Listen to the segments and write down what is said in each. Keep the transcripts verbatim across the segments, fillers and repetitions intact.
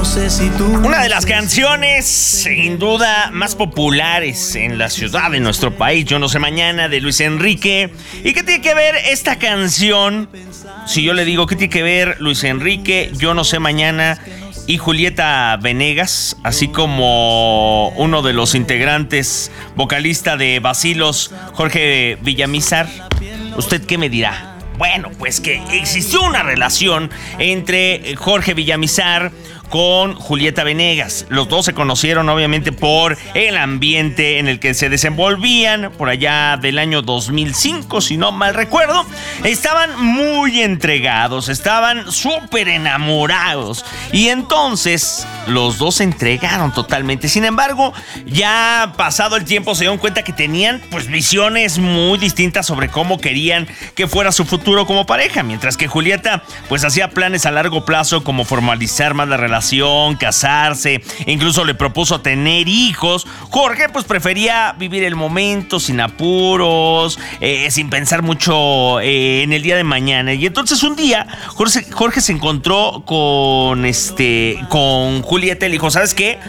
sé si tú... Una de las canciones, sin duda, más populares en la ciudad de nuestro país, Yo no sé mañana, de Luis Enrique. ¿Y qué tiene que ver esta canción? Si yo le digo, ¿qué tiene que ver Luis Enrique, Yo no sé mañana y Julieta Venegas, así como uno de los integrantes, vocalista de Bacilos, Jorge Villamizar? ¿Usted qué me dirá? Bueno, pues que existió una relación entre Jorge Villamizar con Julieta Venegas. Los dos se conocieron obviamente por el ambiente en el que se desenvolvían por allá del año dos mil cinco, si no mal recuerdo. Estaban muy entregados, estaban súper enamorados y entonces los dos se entregaron totalmente. Sin embargo, ya pasado el tiempo se dieron cuenta que tenían pues visiones muy distintas sobre cómo querían que fuera su futuro como pareja, mientras que Julieta pues hacía planes a largo plazo como formalizar más la relación, casarse, incluso le propuso tener hijos. Jorge pues prefería vivir el momento sin apuros, eh, sin pensar mucho eh, en el día de mañana. Y entonces un día Jorge, Jorge se encontró con este con Julieta y le dijo, ¿sabes qué?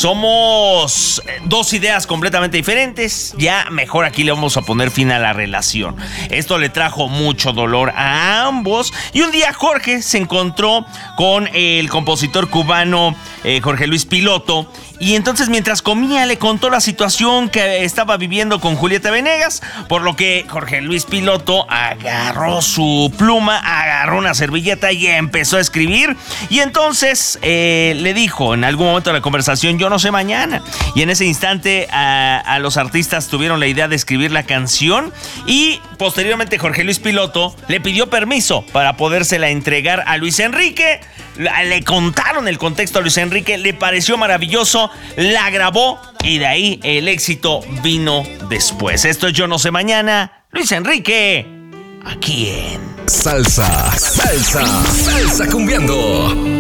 Somos dos ideas completamente diferentes, ya mejor aquí le vamos a poner fin a la relación. Esto le trajo mucho dolor a ambos y un día Jorge se encontró con el compositor cubano eh, Jorge Luis Piloto y entonces mientras comía le contó la situación que estaba viviendo con Julieta Venegas, por lo que Jorge Luis Piloto agarró su pluma, agarró una servilleta y empezó a escribir y entonces eh, le dijo en algún momento de la conversación, yo no sé mañana. Y en ese instante a, a los artistas tuvieron la idea de escribir la canción y posteriormente Jorge Luis Piloto le pidió permiso para podérsela entregar a Luis Enrique. Le contaron el contexto a Luis Enrique, le pareció maravilloso, la grabó y de ahí el éxito vino después. Esto es Yo no sé mañana, Luis Enrique, aquí en Salsa, salsa, salsa cumbiando.